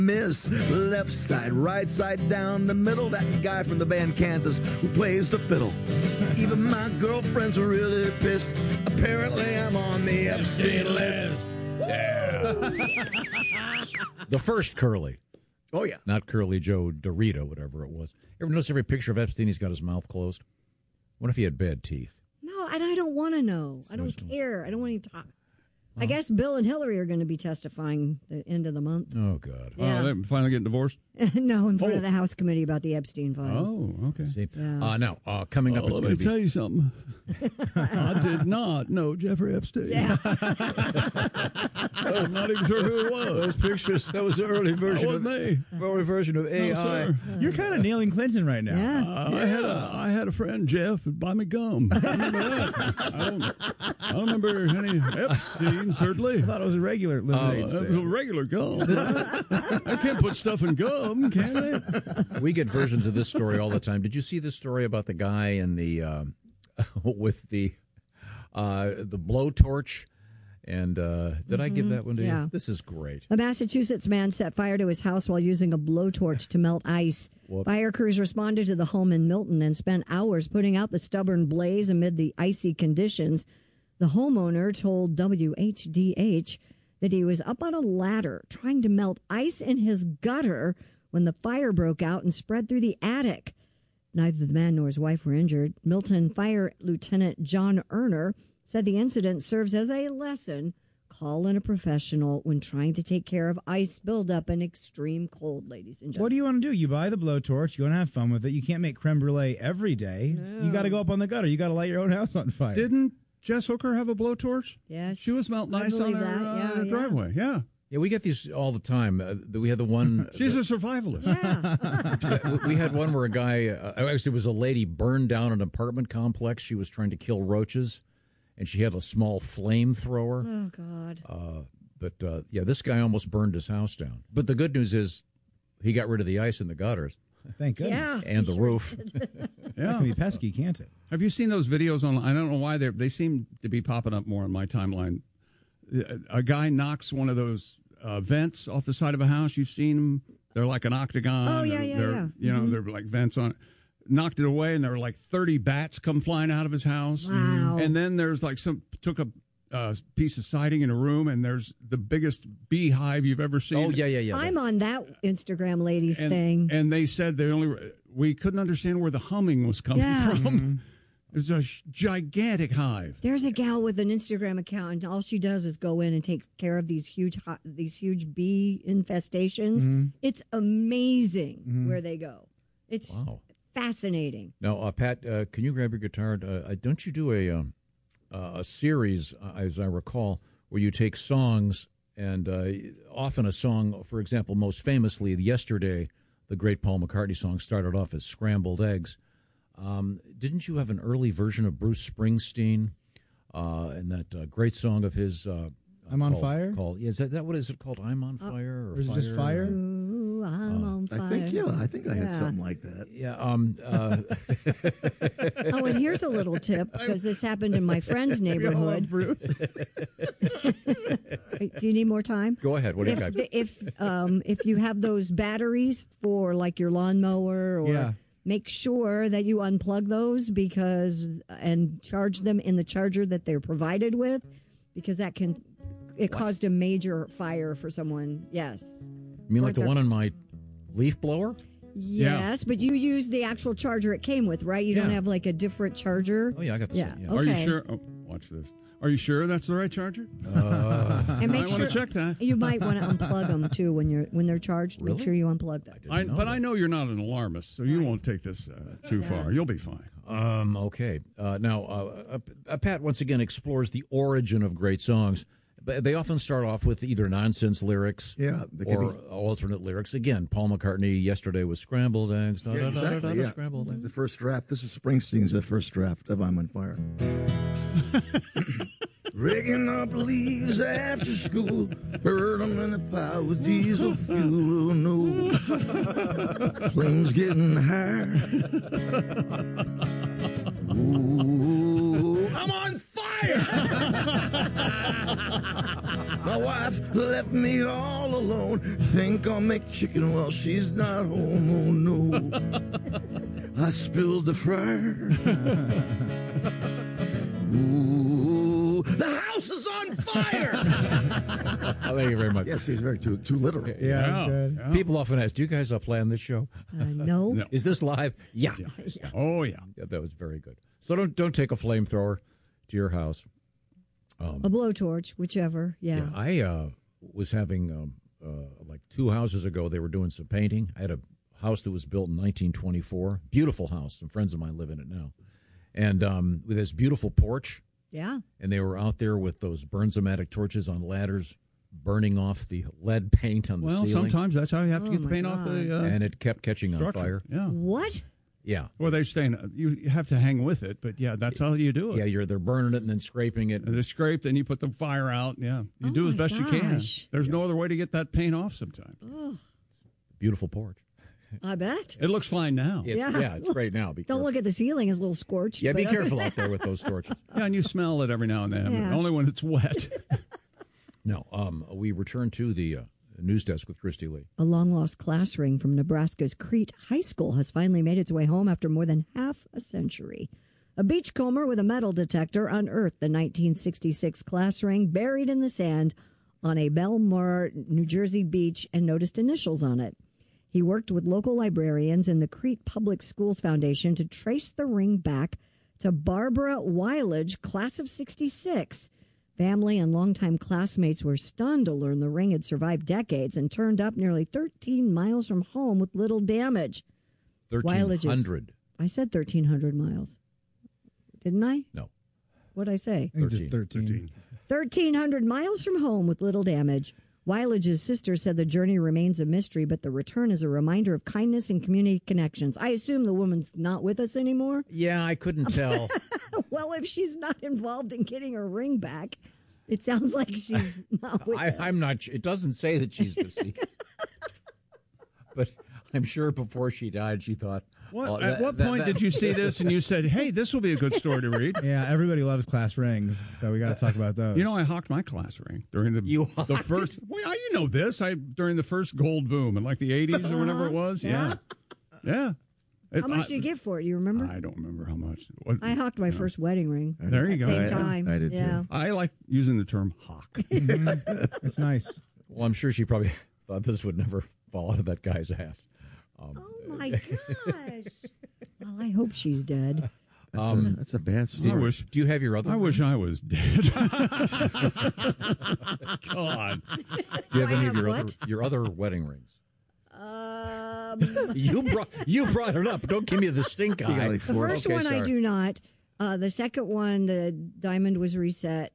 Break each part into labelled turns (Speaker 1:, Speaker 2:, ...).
Speaker 1: Miss, left side, right side, down the middle. That guy from the band Kansas who plays the fiddle. Even my girlfriend's really pissed. Apparently I'm on the Epstein list.
Speaker 2: Yeah. The first Curly.
Speaker 1: Oh, yeah.
Speaker 2: Not Curly Joe Dorito, whatever it was. Ever notice every picture of Epstein, he's got his mouth closed? What if he had bad teeth?
Speaker 3: No, and I don't want to know. I don't care. I don't want to talk. I guess Bill and Hillary are going to be testifying the end of the month.
Speaker 2: Oh, God.
Speaker 3: Yeah.
Speaker 4: They're finally getting divorced?
Speaker 3: No, in front of the House Committee about the Epstein files.
Speaker 4: Oh, okay.
Speaker 2: See?
Speaker 3: Yeah.
Speaker 2: Now, coming up, it's
Speaker 4: let
Speaker 2: going
Speaker 4: me
Speaker 2: to be...
Speaker 4: tell you something. I did not know Jeffrey Epstein.
Speaker 3: Yeah.
Speaker 4: I'm not even sure who it was.
Speaker 2: Those pictures, that was the early version
Speaker 4: That wasn't me.
Speaker 2: early version of AI.
Speaker 4: sir.
Speaker 5: You're kind of nailing Clinton right now.
Speaker 3: Yeah.
Speaker 4: I had a friend, Jeff, would buy me gum. I remember that. I don't remember any Epstein, certainly.
Speaker 5: I thought it was a regular lemonade
Speaker 4: It was a regular gum. I can't put stuff in gum, can they?
Speaker 2: We get versions of this story all the time. Did you see this story about the guy in the with the blowtorch? And did I give that one to you? This is great.
Speaker 3: A Massachusetts man set fire to his house while using a blowtorch to melt ice.
Speaker 2: Whoops.
Speaker 3: Fire crews responded to the home in Milton and spent hours putting out the stubborn blaze amid the icy conditions. The homeowner told WHDH that he was up on a ladder trying to melt ice in his gutter when the fire broke out and spread through the attic. Neither the man nor his wife were injured. Milton Fire Lieutenant John Erner said the incident serves as a lesson. Call in a professional when trying to take care of ice buildup in extreme cold, ladies and gentlemen.
Speaker 5: What do you want to do? You buy the blowtorch. You want to have fun with it. You can't make creme brulee every day.
Speaker 3: No.
Speaker 5: You got to go up on the gutter. You got to light your own house on fire.
Speaker 4: Didn't Jess Hooker have a blowtorch?
Speaker 3: Yes.
Speaker 4: She was melting
Speaker 3: I
Speaker 4: ice on
Speaker 3: believe
Speaker 4: her,
Speaker 3: that.
Speaker 4: her
Speaker 3: Yeah.
Speaker 4: driveway. Yeah.
Speaker 2: Yeah, we get these all the time. We had the one...
Speaker 4: She's a survivalist.
Speaker 3: Yeah.
Speaker 2: We had one where a guy, actually it was a lady, burned down an apartment complex. She was trying to kill roaches, and she had a small flamethrower.
Speaker 3: Oh, God.
Speaker 2: But this guy almost burned his house down. But the good news is he got rid of the ice in the gutters.
Speaker 5: Thank goodness.
Speaker 3: Yeah.
Speaker 2: And the roof.
Speaker 5: That
Speaker 4: Yeah.
Speaker 5: can be pesky, can't it?
Speaker 4: Have you seen those videos online? I don't know why they seem to be popping up more on my timeline. A guy knocks one of those vents off the side of a house. You've seen them. They're like an octagon.
Speaker 3: Oh, yeah,
Speaker 4: they're,
Speaker 3: yeah.
Speaker 4: You know, they're like vents on it. Knocked it away, and there were like 30 bats come flying out of his house.
Speaker 3: Wow.
Speaker 4: And then there's like took a piece of siding in a room, and there's the biggest beehive you've ever seen.
Speaker 2: Oh, yeah.
Speaker 3: I'm on that Instagram ladies thing.
Speaker 4: And they said we couldn't understand where the humming was coming from. It's a gigantic hive.
Speaker 3: There's a gal with an Instagram account, and all she does is go in and take care of these huge bee infestations. It's amazing where they go. It's fascinating.
Speaker 2: Now, Pat, can you grab your guitar? Don't you do a series, as I recall, where you take songs and often a song, for example, most famously, Yesterday, the great Paul McCartney song started off as Scrambled Eggs. Didn't you have an early version of Bruce Springsteen and that great song of his?
Speaker 5: I'm on fire.
Speaker 2: Is that what is it called? I'm on fire,
Speaker 5: or is it just fire?
Speaker 3: Ooh, I'm on fire.
Speaker 1: I think I had something like that.
Speaker 2: Yeah.
Speaker 3: Oh, and here's a little tip, because this happened in my friend's neighborhood.
Speaker 5: Bruce.
Speaker 3: Wait, do you need more time?
Speaker 2: Go ahead. What do you got?
Speaker 3: If you have those batteries for like your lawnmower, or make sure that you unplug those and charge them in the charger that they're provided with, because it caused a major fire for someone. Yes.
Speaker 2: You mean like the one on my leaf blower?
Speaker 3: Yes, but you use the actual charger it came with, right? You don't have like a different charger.
Speaker 2: Oh yeah, I got the same. Yeah.
Speaker 3: Okay.
Speaker 4: Are you sure? Oh, watch this. Are you sure that's the right charger?
Speaker 3: And make
Speaker 4: I
Speaker 3: sure
Speaker 4: want to check that.
Speaker 3: You might want to unplug them too when they're charged.
Speaker 2: Really?
Speaker 3: Make sure you unplug them.
Speaker 4: I know you're not an alarmist, so you won't take this too far. You'll be fine.
Speaker 2: Okay. Now, Pat once again explores the origin of great songs. They often start off with either nonsense lyrics or alternate lyrics. Again, Paul McCartney, Yesterday was Scrambled Eggs. Scrambled eggs.
Speaker 1: The first draft. This is Springsteen's first draft of I'm on Fire. Rigging up leaves after school, burn them in the pile with diesel fuel. No, flames getting higher. Ooh, I'm on fire. My wife left me all alone. Think I'll make chicken while she's not home. Oh no, I spilled the fryer. Ooh, the house is on fire.
Speaker 2: Thank you very much.
Speaker 1: Yes, he's very too literal.
Speaker 5: Yeah, that's good.
Speaker 4: Yeah.
Speaker 2: People often ask, "Do you guys plan this show?
Speaker 3: No.
Speaker 4: No.
Speaker 2: Is this live?" Yeah.
Speaker 4: Oh, yeah.
Speaker 2: Yeah, that was very good. So don't take a flamethrower to your house.
Speaker 3: A blowtorch, whichever. Yeah.
Speaker 2: I was having like 2 houses ago. They were doing some painting. I had a house that was built in 1924. Beautiful house. Some friends of mine live in it now, and with this beautiful porch.
Speaker 3: Yeah.
Speaker 2: And they were out there with those Bernzomatic torches on ladders, burning off the lead paint on the
Speaker 4: Well,
Speaker 2: ceiling.
Speaker 4: sometimes that's how you have to
Speaker 3: Oh,
Speaker 4: get the
Speaker 3: my
Speaker 4: paint off the
Speaker 2: And it kept catching on
Speaker 4: structure.
Speaker 2: fire.
Speaker 4: Yeah.
Speaker 3: What?
Speaker 2: Yeah.
Speaker 4: Well, they're saying you have to hang with it, but yeah, that's how you do it.
Speaker 2: Yeah, they're burning it and then scraping it.
Speaker 4: And they scrape, then you put the fire out. Yeah, you
Speaker 3: Oh
Speaker 4: do as
Speaker 3: my
Speaker 4: best you can.
Speaker 3: gosh.
Speaker 4: There's no other way to get that paint off sometimes.
Speaker 2: Beautiful porch.
Speaker 3: I bet.
Speaker 4: It looks fine now.
Speaker 2: It's great now. Be
Speaker 3: Don't
Speaker 2: careful.
Speaker 3: look at the ceiling; it's a little scorched.
Speaker 2: Yeah, be
Speaker 3: but-
Speaker 2: careful out there with those torches.
Speaker 4: Yeah, and you smell it every now and then,
Speaker 3: Yeah.
Speaker 4: but only when it's wet.
Speaker 2: No, we return to the news desk with Christy Lee.
Speaker 3: A long-lost class ring from Nebraska's Crete High School has finally made its way home after more than half a century. A beachcomber with a metal detector unearthed the 1966 class ring buried in the sand on a Belmar, New Jersey beach and noticed initials on it. He worked with local librarians and the Crete Public Schools Foundation to trace the ring back to Barbara Weilage, class of 66. Family and longtime classmates were stunned to learn the ring had survived decades and turned up nearly 13 miles from home with little damage.
Speaker 2: 1,300.
Speaker 3: I said 1,300 miles. Didn't I?
Speaker 2: No.
Speaker 3: What'd I say?
Speaker 5: I think just 13.
Speaker 3: 1,300 miles from home with little damage. Weilage's sister said the journey remains a mystery, but the return is a reminder of kindness and community connections. I assume the woman's not with us anymore.
Speaker 2: Yeah, I couldn't tell.
Speaker 3: Well, if she's not involved in getting her ring back, it sounds like she's not with us.
Speaker 2: I'm not. It doesn't say that she's deceased, but I'm sure before she died, she thought.
Speaker 4: At what point did you see this and you said, "Hey, this will be a good story to read"?
Speaker 5: Yeah, everybody loves class rings, so we got to talk about those.
Speaker 4: You know, I hawked my class ring during the
Speaker 2: You
Speaker 4: the
Speaker 2: hawked
Speaker 4: first. Well, you know this. During the first gold boom in like the 80s or whenever it was. Yeah.
Speaker 3: How much did you get for it? You remember?
Speaker 4: I don't remember how much.
Speaker 3: I hawked my first wedding ring.
Speaker 4: There you
Speaker 3: at
Speaker 4: go.
Speaker 3: the same time.
Speaker 1: I did
Speaker 3: yeah.
Speaker 1: too.
Speaker 4: I like using the term hawk.
Speaker 5: It's nice.
Speaker 2: Well, I'm sure she probably thought this would never fall out of that guy's ass.
Speaker 3: Oh my gosh. Well, I hope she's dead.
Speaker 1: That's a bad story.
Speaker 4: I wish.
Speaker 2: Do you have your other?
Speaker 4: I wish I was dead. God.
Speaker 2: Do you have
Speaker 3: I
Speaker 2: any of
Speaker 3: have
Speaker 2: your
Speaker 3: what?
Speaker 2: your other wedding rings? You brought it up. Don't give me the stink eye.
Speaker 1: like
Speaker 3: The
Speaker 1: four.
Speaker 3: first
Speaker 2: Okay,
Speaker 3: one I
Speaker 2: sorry.
Speaker 3: do not. The second one, the diamond was reset.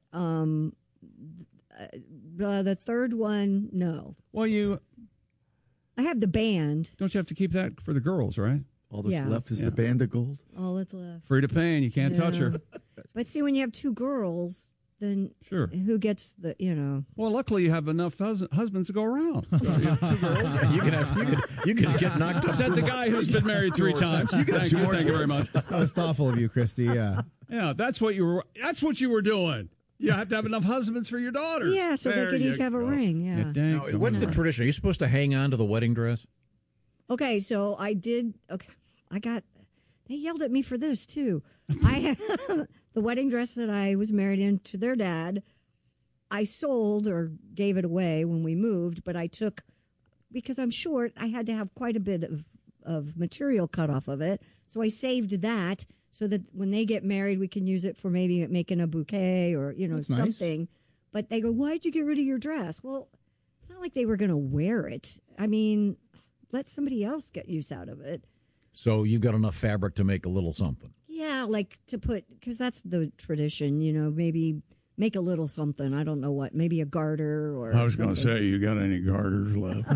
Speaker 3: The third one, no.
Speaker 4: Well,
Speaker 3: I have the band.
Speaker 4: don't you have to keep that for the girls, right?
Speaker 1: All that's
Speaker 3: Yeah.
Speaker 1: left is
Speaker 4: Yeah.
Speaker 1: the band of gold.
Speaker 3: All that's left.
Speaker 4: Free to pay, and you can't touch her.
Speaker 3: But see, when you have two girls, then
Speaker 4: Sure.
Speaker 3: who gets the,
Speaker 4: Well, luckily you have enough husbands to go around.
Speaker 2: You could get knocked up.
Speaker 4: Said the guy who's been married 3 times. Thank you very much.
Speaker 5: That was thoughtful of you, Christy. Yeah.
Speaker 4: Yeah, that's what you were doing. You have to have enough husbands for your daughters.
Speaker 3: Yeah, so they
Speaker 4: There
Speaker 3: could
Speaker 4: you
Speaker 3: each have a
Speaker 4: go.
Speaker 3: ring, yeah.
Speaker 4: dang
Speaker 2: Now, what's the
Speaker 4: right.
Speaker 2: tradition? Are you supposed to hang on to the wedding dress?
Speaker 3: Okay, so I did. Okay, they yelled at me for this too. The wedding dress that I was married in to their dad, I sold or gave it away when we moved, but I took, because I'm short, I had to have quite a bit of material cut off of it. So I saved that so that when they get married, we can use it for maybe making a bouquet or,
Speaker 5: That's nice.
Speaker 3: something. But they go, why'd you get rid of your dress? Well, it's not like they were going to wear it. I mean, let somebody else get use out of it.
Speaker 2: So you've got enough fabric to make a little something.
Speaker 3: Yeah, like to put, because that's the tradition, maybe make a little something. I don't know what, maybe a garter or
Speaker 4: I was going to
Speaker 3: something.
Speaker 4: say, you got any garters left?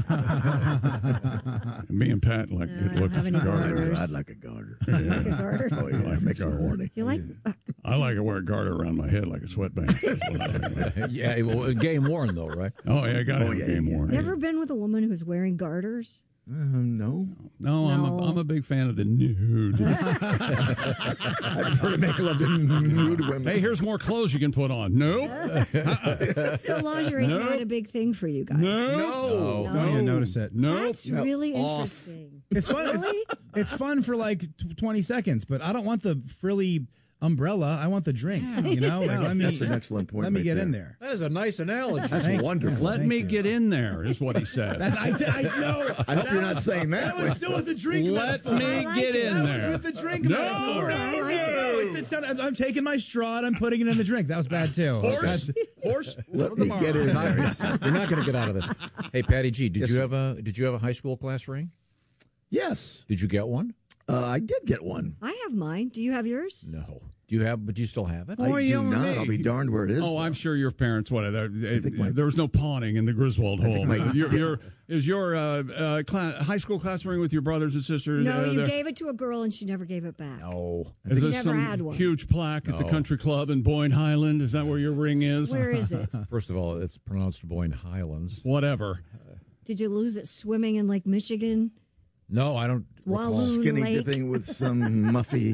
Speaker 4: Me and Pat like
Speaker 3: No,
Speaker 4: good
Speaker 3: I don't have
Speaker 4: looking
Speaker 3: any
Speaker 4: garters.
Speaker 3: garters.
Speaker 1: I'd like a garter.
Speaker 3: Like a garter.
Speaker 1: Oh, yeah, it makes me horny.
Speaker 3: Do you like?
Speaker 4: I like to wear a garter around my head like a sweatband. That's what I like.
Speaker 2: Yeah, well, game worn though, right?
Speaker 4: Oh, yeah, I got to have
Speaker 1: yeah,
Speaker 4: game
Speaker 1: yeah.
Speaker 4: worn.
Speaker 3: You ever been with a woman who's wearing garters?
Speaker 1: No.
Speaker 4: No, I'm a big fan of the nude.
Speaker 1: I prefer to make love to nude women.
Speaker 4: Hey, here's more clothes you can put on. Nope.
Speaker 3: So lingerie's not a big thing for you guys.
Speaker 4: No.
Speaker 5: Don't even notice it.
Speaker 4: Nope.
Speaker 3: That's really interesting.
Speaker 5: It's fun.
Speaker 3: Really?
Speaker 5: It's fun for like 20 seconds, but I don't want the frilly umbrella. I want the drink. You know,
Speaker 1: That's an excellent point.
Speaker 5: Let me
Speaker 1: right
Speaker 5: get
Speaker 1: there.
Speaker 5: in there.
Speaker 2: That is a nice analogy.
Speaker 1: That's wonderful.
Speaker 4: Let me get in there, is what he said.
Speaker 5: I know.
Speaker 1: I hope you're not saying that.
Speaker 5: I was still with the drink.
Speaker 4: Let
Speaker 5: metaphor.
Speaker 4: me get in
Speaker 5: That
Speaker 4: there.
Speaker 5: was with the drink.
Speaker 4: No,
Speaker 5: metaphor.
Speaker 4: no.
Speaker 5: I'm taking my straw and I'm putting it in the drink. That was bad too.
Speaker 4: Horse.
Speaker 1: Let me get in there.
Speaker 2: You're not going to get out of this. Hey, Patty G, did you have a high school class ring?
Speaker 1: Yes.
Speaker 2: Did you get one?
Speaker 1: I did get one.
Speaker 3: I have mine. Do you have yours?
Speaker 2: No. But do you still have it?
Speaker 1: I do not. I'll be darned where it is.
Speaker 4: Oh, I'm sure your parents would have.
Speaker 1: my-
Speaker 4: There was no pawning in the Griswold home.
Speaker 1: my-
Speaker 4: Is your high school class ring with your brothers and sisters?
Speaker 3: No, you gave it to a girl and she never gave it back.
Speaker 2: No.
Speaker 4: Is there
Speaker 3: never
Speaker 4: some
Speaker 3: had one.
Speaker 4: huge plaque at the country club in Boyne Highland? Is that where your ring is?
Speaker 3: Where is it?
Speaker 2: First of all, it's pronounced Boyne Highlands.
Speaker 4: Whatever.
Speaker 3: Did you lose it swimming in Lake Michigan?
Speaker 2: No, I don't recall.
Speaker 3: Walloon
Speaker 1: Skinny
Speaker 3: Lake?
Speaker 1: dipping with some Buffy.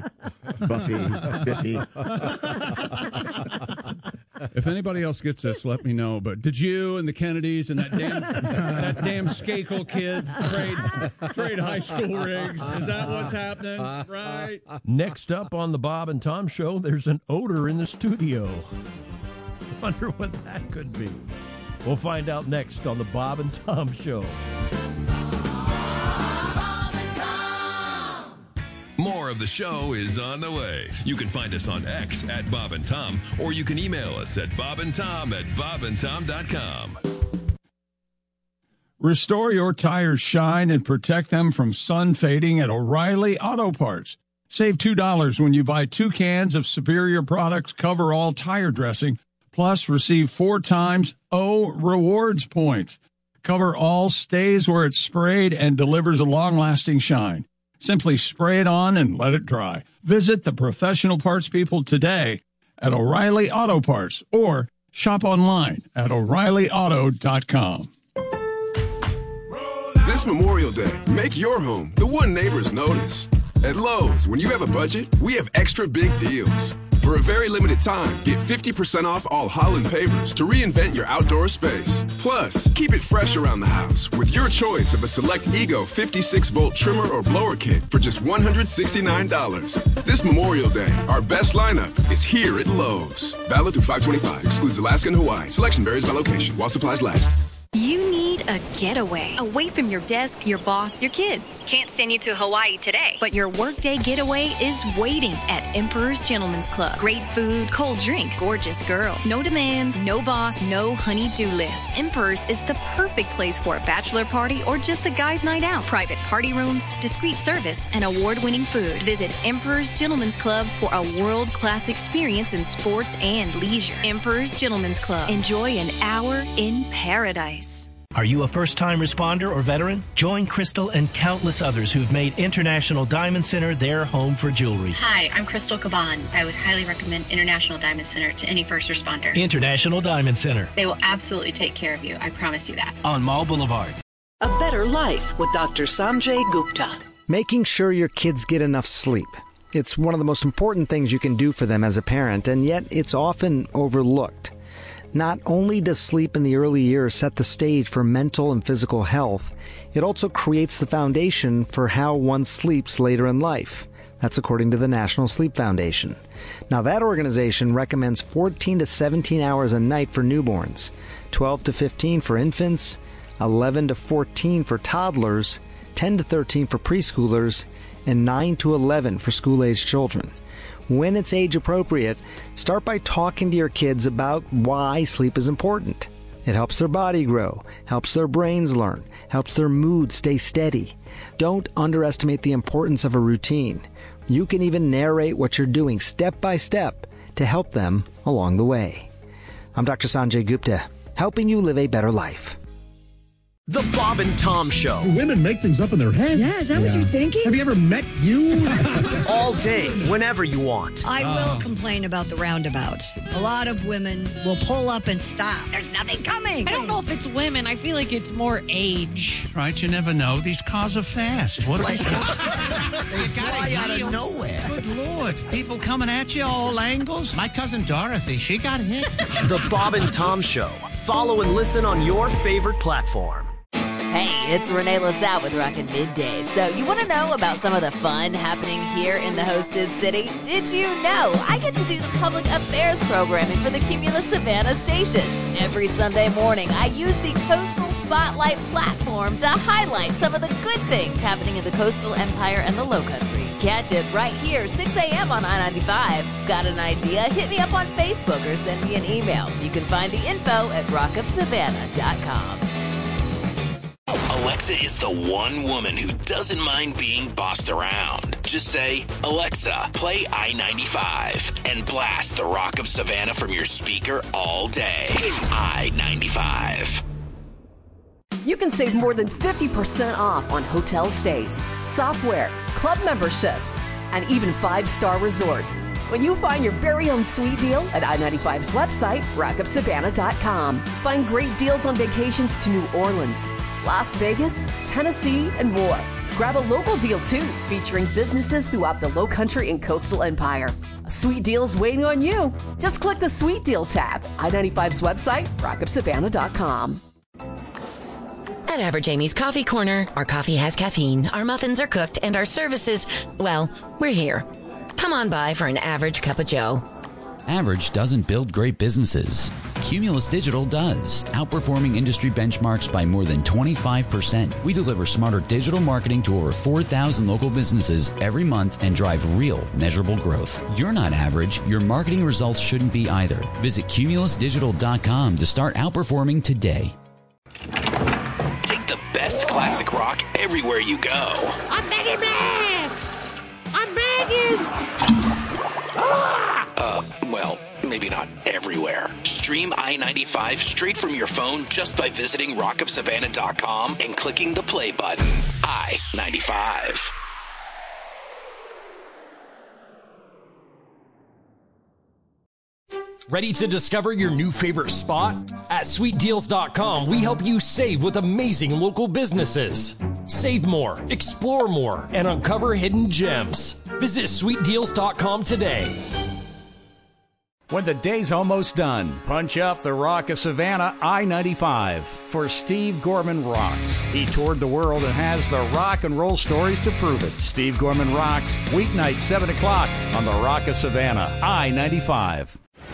Speaker 4: If anybody else gets this, let me know. But did you and the Kennedys and that damn Skakel kid trade high school rings? Is that what's happening? Right?
Speaker 6: Next up on the Bob and Tom Show, there's an odor in the studio. Wonder what that could be. We'll find out next on the Bob and Tom Show.
Speaker 7: More of the show is on the way. You can find us on X at Bob and Tom, or you can email us at bobandtom@bobandtom.com.
Speaker 4: Restore your tires' shine and protect them from sun fading at O'Reilly Auto Parts. Save $2 when you buy 2 cans of Superior Products Cover All tire dressing, plus receive 4 times O Rewards points. Cover All stays where it's sprayed and delivers a long-lasting shine. Simply spray it on and let it dry. Visit the professional parts people today at O'Reilly Auto Parts or shop online at O'ReillyAuto.com.
Speaker 8: This Memorial Day, make your home the one neighbors notice. At Lowe's, when you have a budget, we have extra big deals. For a very limited time, get 50% off all Holland pavers to reinvent your outdoor space. Plus, keep it fresh around the house with your choice of a select Ego 56-volt trimmer or blower kit for just $169. This Memorial Day, our best lineup is here at Lowe's. Valid through 5/25. Excludes Alaska and Hawaii. Selection varies by location while supplies last.
Speaker 9: You need a getaway away from your desk, your boss, your kids. Can't send you to Hawaii today, but your workday getaway is waiting at Emperor's Gentleman's Club. Great food, cold drinks, gorgeous girls. No demands, no boss, no honey-do list. Emperor's is the perfect place for a bachelor party or just a guy's night out. Private party rooms, discreet service, and award-winning food. Visit Emperor's Gentleman's Club for a world-class experience in sports and leisure. Emperor's Gentleman's Club. Enjoy an hour in paradise.
Speaker 10: Are you a first-time responder or veteran? Join Crystal and countless others who've made International Diamond Center their home for jewelry.
Speaker 11: Hi, I'm Crystal Caban. I would highly recommend International Diamond Center to any first responder.
Speaker 10: International Diamond Center.
Speaker 11: They will absolutely take care of you. I promise you that.
Speaker 10: On Mall Boulevard.
Speaker 12: A Better Life with Dr. Sanjay Gupta.
Speaker 13: Making sure your kids get enough sleep. It's one of the most important things you can do for them as a parent, and yet it's often overlooked. Not only does sleep in the early years set the stage for mental and physical health, it also creates the foundation for how one sleeps later in life. That's according to the National Sleep Foundation. Now, that organization recommends 14 to 17 hours a night for newborns, 12 to 15 for infants, 11 to 14 for toddlers, 10 to 13 for preschoolers, and 9 to 11 for school-aged children. When it's age appropriate, start by talking to your kids about why sleep is important. It helps their body grow, helps their brains learn, helps their mood stay steady. Don't underestimate the importance of a routine. You can even narrate what you're doing step by step to help them along the way. I'm Dr. Sanjay Gupta, helping you live a better life.
Speaker 14: The Bob and Tom Show.
Speaker 15: Women make things up in their heads.
Speaker 3: Yeah, is that what you're thinking?
Speaker 15: Have you ever met you?
Speaker 14: All day, whenever you want.
Speaker 3: I will complain about the roundabouts. A lot of women will pull up and stop. There's nothing coming.
Speaker 16: I don't know if it's women. I feel like it's more age.
Speaker 17: Right, you never know. These cars are fast. What
Speaker 18: They fly out of nowhere.
Speaker 17: Good Lord. People coming at you all angles. My cousin Dorothy, she got hit.
Speaker 14: The Bob and Tom Show. Follow and listen on your favorite platform.
Speaker 19: Hey, it's Renee LaSalle with Rockin' Midday. So you want to know about some of the fun happening here in the hostess city? Did you know I get to do the public affairs programming for the Cumulus Savannah stations? Every Sunday morning, I use the Coastal Spotlight platform to highlight some of the good things happening in the Coastal Empire and the Lowcountry. Catch it right here, 6 a.m. on I-95. Got an idea? Hit me up on Facebook or send me an email. You can find the info at rockofsavannah.com.
Speaker 20: Alexa is the one woman who doesn't mind being bossed around. Just say, Alexa, play I-95 and blast the Rock of Savannah from your speaker all day. I-95.
Speaker 21: You can save more than 50% off on hotel stays, software, club memberships, and even 5-star resorts when you find your very own sweet deal at I-95's website, rockofsavannah.com. Find great deals on vacations to New Orleans, Las Vegas, Tennessee, and more. Grab a local deal, too, featuring businesses throughout the Lowcountry and Coastal Empire. A sweet deal's waiting on you. Just click the Sweet Deal tab. I-95's website, rockofsavannah.com.
Speaker 22: At Average Amy's Coffee Corner, our coffee has caffeine, our muffins are cooked, and our services, well, we're here. Come on by for an average cup of joe.
Speaker 23: Average doesn't build great businesses. Cumulus Digital does, outperforming industry benchmarks by more than 25%. We deliver smarter digital marketing to over 4,000 local businesses every month and drive real, measurable growth. You're not average. Your marketing results shouldn't be either. Visit cumulusdigital.com to start outperforming today.
Speaker 20: Take the best classic rock everywhere you go.
Speaker 16: I'm begging, man! I'm begging!
Speaker 20: Well, maybe not everywhere. Stream I-95 straight from your phone just by visiting rockofsavannah.com and clicking the play button. I-95.
Speaker 24: Ready to discover your new favorite spot? At SweetDeals.com, we help you save with amazing local businesses. Save more, explore more, and uncover hidden gems. Visit SweetDeals.com today.
Speaker 25: When the day's almost done, punch up the Rock of Savannah I-95 for Steve Gorman Rocks. He toured the world and has the rock and roll stories to prove it. Steve Gorman Rocks, weeknight 7 o'clock on the Rock of Savannah I-95.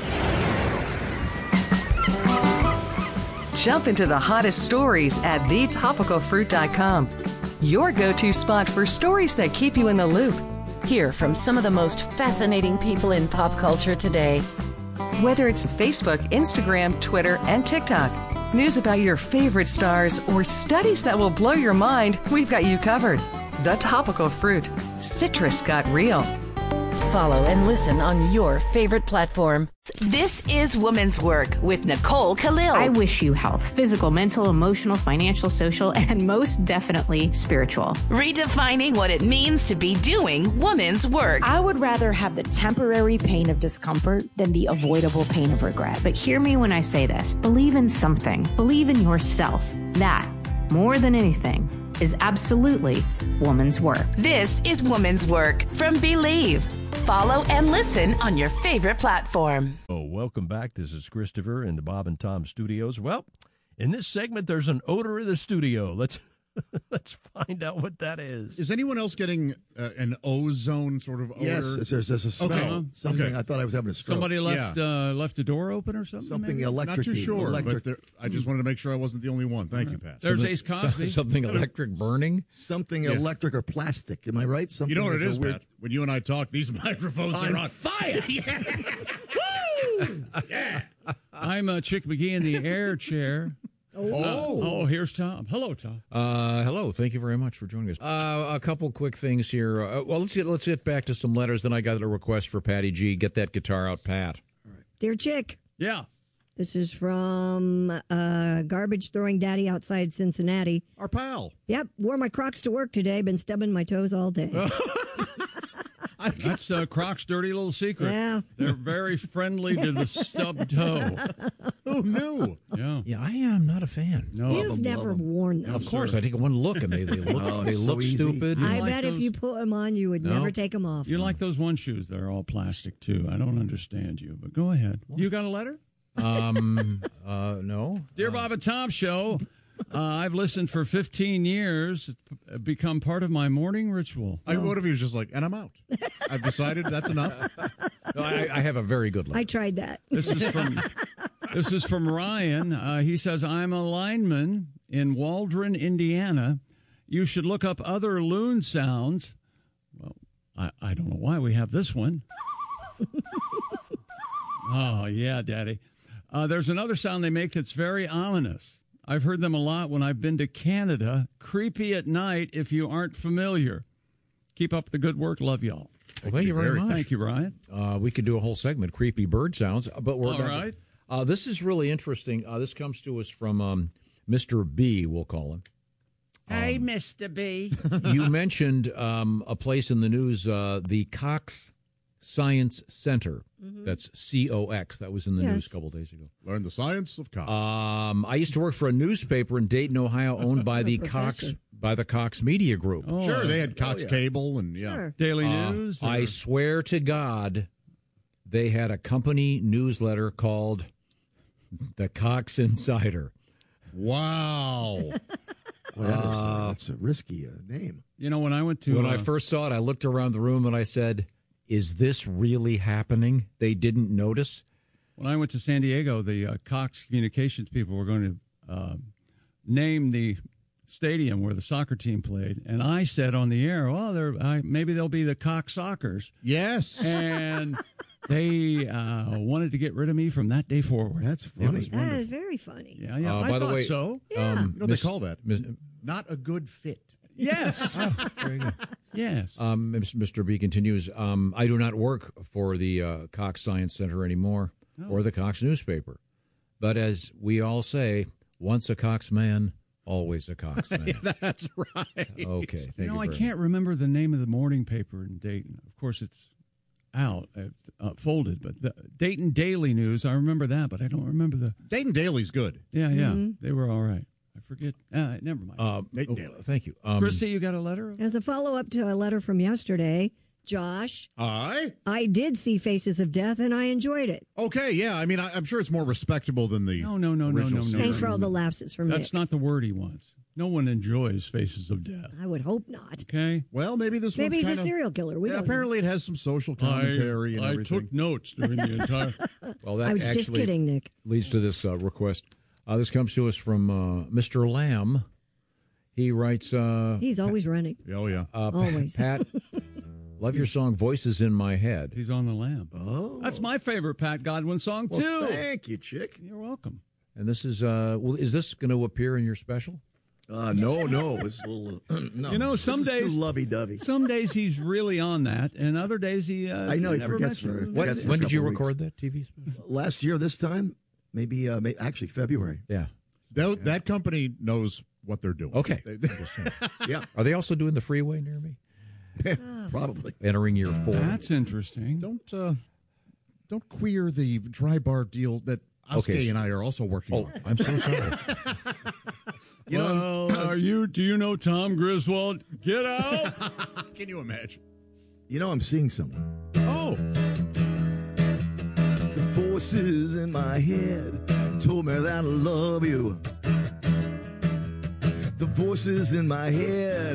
Speaker 26: Jump into the hottest stories at thetopicalfruit.com. Your go-to spot for stories that keep you in the loop. Hear from some of the most fascinating people in pop culture today. Whether it's Facebook, Instagram, Twitter, and TikTok, news about your favorite stars, or studies that will blow your mind, we've got you covered. The Topical Fruit. Citrus got real.
Speaker 22: Follow and listen on your favorite platform.
Speaker 27: This is Woman's Work with Nicole Khalil.
Speaker 28: I wish you health, physical, mental, emotional, financial, social, and most definitely spiritual.
Speaker 27: Redefining what it means to be doing woman's work.
Speaker 29: I would rather have the temporary pain of discomfort than the avoidable pain of regret.
Speaker 28: But hear me when I say this. Believe in something. Believe in yourself. That, more than anything, is absolutely woman's work.
Speaker 27: This is Woman's Work from Believe. Follow and listen on your favorite platform.
Speaker 6: Oh, welcome back. This is Christopher in the Bob and Tom studios. Well, in this segment, there's an odor in the studio. Let's find out what that is.
Speaker 15: Is anyone else getting an ozone sort of odor?
Speaker 1: Yes, there's a smell.
Speaker 15: Okay.
Speaker 1: Something.
Speaker 15: Okay.
Speaker 1: I thought I was having a stroke.
Speaker 5: Somebody left a door open or something?
Speaker 1: Something
Speaker 5: maybe?
Speaker 1: electric.
Speaker 15: Not too sure, but I just wanted to make sure I wasn't the only one. Thank you, Pat.
Speaker 5: There's Ace Cosby.
Speaker 2: Something electric burning?
Speaker 1: Something electric or plastic. Am I right? Something.
Speaker 15: You know what it is,
Speaker 1: weird...
Speaker 15: Pat? When you and I talk, these microphones are on
Speaker 5: fire. Yeah. Woo! Yeah. I'm Chick McGee in the air chair. Oh, here's Tom. Hello, Tom.
Speaker 2: Hello. Thank you very much for joining us. A couple quick things here. Well, let's get back to some letters. Then I got a request for Patty G. Get that guitar out, Pat.
Speaker 3: Dear Chick.
Speaker 5: Yeah.
Speaker 3: This is from Garbage Throwing Daddy outside Cincinnati.
Speaker 15: Our pal.
Speaker 3: Yep, wore my Crocs to work today. Been stubbing my toes all day.
Speaker 5: That's Croc's dirty little secret.
Speaker 3: Yeah.
Speaker 5: They're very friendly to the stub toe.
Speaker 15: Who knew?
Speaker 5: Yeah,
Speaker 2: I am not a fan.
Speaker 5: No,
Speaker 3: You've never worn them.
Speaker 2: Of course, I take one look and they look stupid.
Speaker 3: I bet if you put them on, you would never take them off.
Speaker 5: You like those one shoes that are all plastic too. I don't understand you, but go ahead. You got a letter?
Speaker 2: No.
Speaker 5: Dear Bob and Tom Show, I've listened for 15 years. It's become part of my morning ritual.
Speaker 15: What if he was just like, and I'm out. I've decided that's enough.
Speaker 2: No, I have a very good letter.
Speaker 3: I tried that.
Speaker 5: This is from Ryan. He says, I'm a lineman in Waldron, Indiana. You should look up other loon sounds. Well, I don't know why we have this one. Oh, yeah, Daddy. There's another sound they make that's very ominous. I've heard them a lot when I've been to Canada. Creepy at night if you aren't familiar. Keep up the good work. Love y'all.
Speaker 2: Well, thank you very much.
Speaker 5: Thank you, Ryan.
Speaker 2: We could do a whole segment, creepy bird sounds, but we're
Speaker 5: all right.
Speaker 2: This is really interesting. This comes to us from Mr. B, we'll call him.
Speaker 4: Hey, Mr. B.
Speaker 2: You mentioned a place in the news, the Cox Science Center.
Speaker 3: Mm-hmm.
Speaker 2: That's COX. That was in the news a couple days ago.
Speaker 15: Learn the science of Cox.
Speaker 2: I used to work for a newspaper in Dayton, Ohio, owned by the Cox Media Group.
Speaker 15: Oh, sure, they had Cox Cable and
Speaker 5: Daily News.
Speaker 2: I swear to God, they had a company newsletter called the Cox Insider.
Speaker 15: Wow.
Speaker 1: That's a risky name.
Speaker 5: You know, when I went to...
Speaker 2: When I first saw it, I looked around the room and I said, is this really happening? They didn't notice?
Speaker 5: When I went to San Diego, the Cox Communications people were going to name the stadium where the soccer team played. And I said on the air, maybe they'll be the Cox Sockers.
Speaker 15: Yes.
Speaker 5: And they wanted to get rid of me from that day forward.
Speaker 1: That's funny.
Speaker 3: That is very funny.
Speaker 5: Yeah, I
Speaker 2: by the
Speaker 5: thought
Speaker 2: way,
Speaker 5: so.
Speaker 3: Yeah.
Speaker 15: You know what they call that? Not a good fit.
Speaker 5: Yes.
Speaker 2: Very good.
Speaker 5: Yes.
Speaker 2: Mr. B continues, I do not work for the Cox Science Center anymore or the Cox newspaper. But as we all say, once a Cox man, always a Cox man.
Speaker 15: Yeah, that's right.
Speaker 2: Okay. Thank you.
Speaker 5: I can't remember the name of the morning paper in Dayton. Of course, it's out, folded, but the Dayton Daily News, I remember that, but I don't remember the...
Speaker 15: Dayton Daily's good.
Speaker 5: Yeah, they were all right. I forget. Never mind.
Speaker 2: Thank you.
Speaker 5: Christy, you got a letter?
Speaker 3: As a follow-up to a letter from yesterday, Josh. I did see Faces of Death, and I enjoyed it.
Speaker 15: Okay, yeah. I mean, I'm sure it's more respectable than the
Speaker 5: No.
Speaker 3: Thanks for all the laughs. It's from
Speaker 5: That's
Speaker 3: Nick.
Speaker 5: not the word he wants. No one enjoys Faces of Death.
Speaker 3: I would hope not.
Speaker 5: Okay.
Speaker 15: Well, maybe this
Speaker 3: Maybe
Speaker 15: one's
Speaker 3: he's a
Speaker 15: kinda,
Speaker 3: serial killer. We don't know.
Speaker 15: apparently it has some social commentary and
Speaker 5: I
Speaker 15: everything.
Speaker 5: took notes during the entire...
Speaker 2: Well, that
Speaker 3: I was just
Speaker 2: actually
Speaker 3: kidding, Nick.
Speaker 2: leads to this request. This comes to us from Mr. Lamb. He writes...
Speaker 3: He's always running.
Speaker 15: Oh, yeah.
Speaker 3: Always.
Speaker 2: Pat, love your song Voices in My Head.
Speaker 5: He's on the lamb.
Speaker 1: Oh.
Speaker 5: That's my favorite Pat Godwin song,
Speaker 1: Well,
Speaker 5: too.
Speaker 1: thank you, chick.
Speaker 5: You're welcome.
Speaker 2: And this is... is this going to appear in your special?
Speaker 1: No. It's a little... no.
Speaker 5: You know, some
Speaker 1: This is
Speaker 5: days...
Speaker 1: too lovey-dovey.
Speaker 5: Some days he's really on that, and other days he...
Speaker 1: I know, he
Speaker 5: never
Speaker 1: forgets
Speaker 5: mentions
Speaker 1: for-
Speaker 5: it.
Speaker 2: When did you
Speaker 1: couple
Speaker 2: record that TV special?
Speaker 1: Last year, this time, maybe actually February.
Speaker 2: Yeah.
Speaker 15: That company knows what they're doing.
Speaker 2: Okay.
Speaker 1: Yeah.
Speaker 2: Are they also doing the freeway near me?
Speaker 1: Probably.
Speaker 2: Entering year 4.
Speaker 5: That's interesting.
Speaker 15: Don't queer the dry bar deal that Oskay and I are also working on.
Speaker 2: I'm so sorry.
Speaker 5: Do you know Tom Griswold? Get out!
Speaker 15: Can you imagine?
Speaker 1: You know, I'm seeing someone.
Speaker 15: Oh.
Speaker 1: The voices in my head told me that I love you. The voices in my head